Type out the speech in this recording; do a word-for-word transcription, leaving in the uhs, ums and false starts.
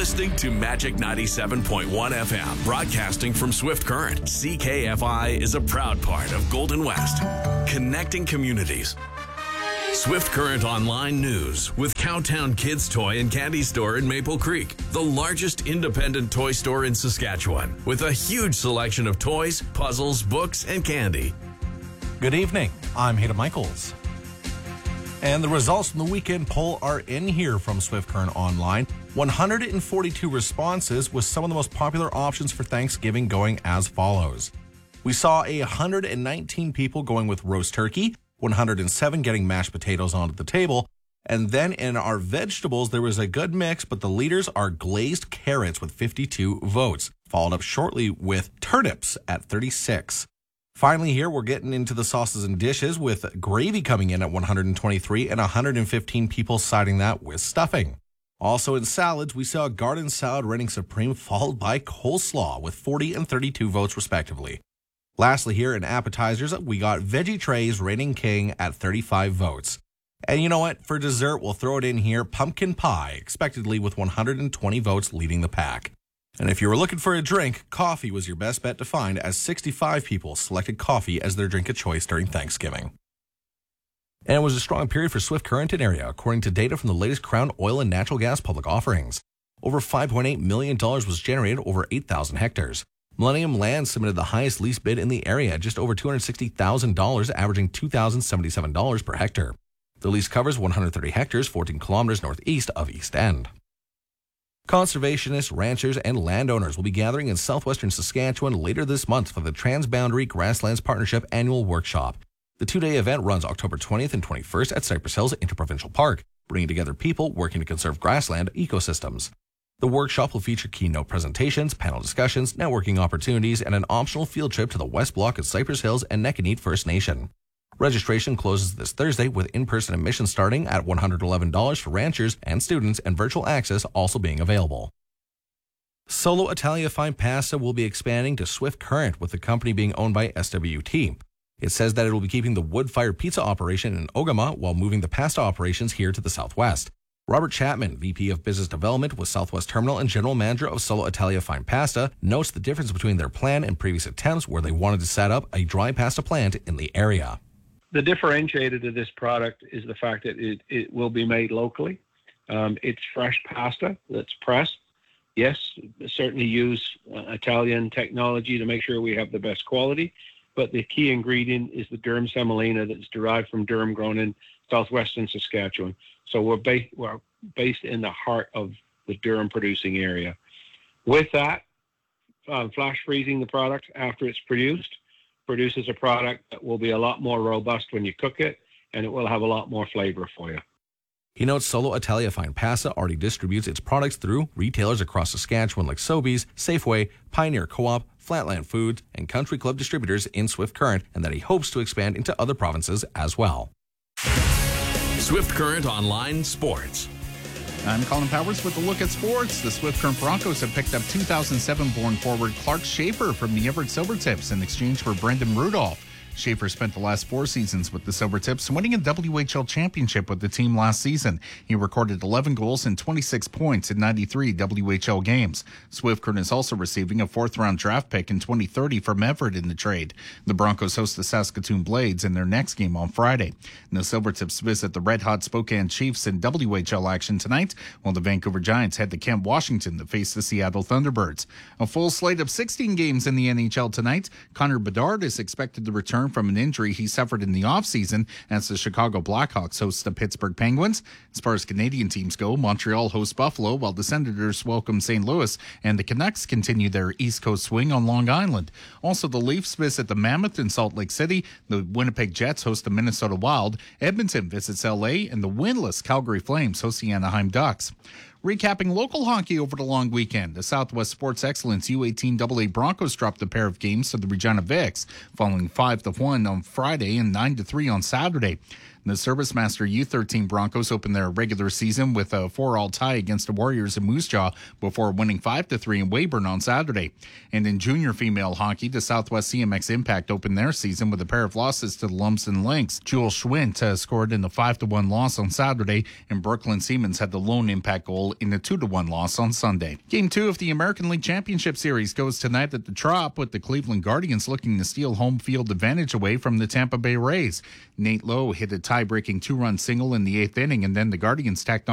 listening to Magic ninety-seven point one F M, broadcasting from Swift Current. C K F I is a proud part of Golden West, connecting communities. Swift Current Online News with Cowtown Kids Toy and Candy Store in Maple Creek, the largest independent toy store in Saskatchewan, with a huge selection of toys, puzzles, books, and candy. Good evening. I'm Hayden Michaels. And the results from the weekend poll are in here from Swift Current Online. one hundred forty-two responses, with some of the most popular options for Thanksgiving going as follows. We saw one hundred nineteen people going with roast turkey, one hundred seven getting mashed potatoes onto the table, and then in our vegetables, there was a good mix, but the leaders are glazed carrots with fifty-two votes, followed up shortly with turnips at thirty-six. Finally here, we're getting into the sauces and dishes, with gravy coming in at one hundred twenty-three and one hundred fifteen people siding that with stuffing. Also in salads, we saw garden salad reigning supreme, followed by coleslaw with forty and thirty-two votes respectively. Lastly here in appetizers, we got veggie trays reigning king at thirty-five votes. And you know what? For dessert, we'll throw it in here, pumpkin pie, expectedly with one hundred twenty votes leading the pack. And if you were looking for a drink, coffee was your best bet to find, as sixty-five people selected coffee as their drink of choice during Thanksgiving. And it was a strong period for Swift Current and area, according to data from the latest Crown Oil and Natural Gas public offerings. Over five point eight million dollars was generated over eight thousand hectares. Millennium Land submitted the highest lease bid in the area, just over two hundred sixty thousand dollars, averaging two thousand seventy-seven dollars per hectare. The lease covers one hundred thirty hectares, fourteen kilometers northeast of East End. Conservationists, ranchers, and landowners will be gathering in southwestern Saskatchewan later this month for the Transboundary Grasslands Partnership Annual Workshop. The two-day event runs October twentieth and twenty-first at Cypress Hills Interprovincial Park, bringing together people working to conserve grassland ecosystems. The workshop will feature keynote presentations, panel discussions, networking opportunities, and an optional field trip to the West Block of Cypress Hills and Nekoneet First Nation. Registration closes this Thursday, with in-person admission starting at one hundred eleven dollars for ranchers and students, and virtual access also being available. Solo Italia Fine Pasta will be expanding to Swift Current, with the company being owned by S W T. It says that it will be keeping the wood-fired pizza operation in Ogama while moving the pasta operations here to the southwest. Robert Chapman, V P of Business Development with Southwest Terminal and General Manager of Solo Italia Fine Pasta, notes the difference between their plan and previous attempts where they wanted to set up a dry pasta plant in the area. The differentiator to this product is the fact that it, it will be made locally. Um, it's fresh pasta that's pressed. Yes, certainly use uh, Italian technology to make sure we have the best quality, but the key ingredient is the durum semolina that's derived from durum grown in southwestern Saskatchewan. So we're, ba- we're based in the heart of the durum producing area. With that, uh, flash freezing the product after it's produced produces a product that will be a lot more robust when you cook it, and it will have a lot more flavor for you. He notes Solo Italia Fine Pasta already distributes its products through retailers across Saskatchewan like Sobeys, Safeway, Pioneer Co-op, Flatland Foods, and Country Club distributors in Swift Current, and that he hopes to expand into other provinces as well. Swift Current Online Sports. I'm Colin Powers with a look at sports. The Swift Current Broncos have picked up two thousand seven born forward Clark Schaefer from the Everett Silvertips in exchange for Brendan Rudolph. Schaefer spent the last four seasons with the Silvertips, winning a W H L championship with the team last season. He recorded eleven goals and twenty-six points in ninety-three W H L games. Swift Current is also receiving a fourth-round draft pick in twenty thirty from Everett in the trade. The Broncos host the Saskatoon Blades in their next game on Friday. And the Silvertips visit the red-hot Spokane Chiefs in W H L action tonight, while the Vancouver Giants head to Camp Washington to face the Seattle Thunderbirds. A full slate of sixteen games in the N H L tonight. Connor Bedard is expected to return from an injury he suffered in the offseason as the Chicago Blackhawks host the Pittsburgh Penguins. As far as Canadian teams go, Montreal hosts Buffalo, while the Senators welcome Saint Louis, and the Canucks continue their East Coast swing on Long Island. Also, the Leafs visit the Mammoth in Salt Lake City, the Winnipeg Jets host the Minnesota Wild, Edmonton visits L A, and the winless Calgary Flames host the Anaheim Ducks. Recapping local hockey over the long weekend, the Southwest Sports Excellence U eighteen double A Broncos dropped a pair of games to the Regina Vics, following five to one on Friday and nine to three on Saturday. The ServiceMaster U thirteen Broncos opened their regular season with a four all tie against the Warriors in Moose Jaw before winning five to three in Weyburn on Saturday. And in junior female hockey, the Southwest C M X Impact opened their season with a pair of losses to the Lumsden Lynx. Jules Schwint uh, scored in the five to one loss on Saturday, and Brooklyn Siemens had the lone impact goal in the two to one loss on Sunday. Game two of the American League Championship Series goes tonight at the Trop, with the Cleveland Guardians looking to steal home field advantage away from the Tampa Bay Rays. Nate Lowe hit a tie-breaking two-run single in the eighth inning, and then the Guardians tacked on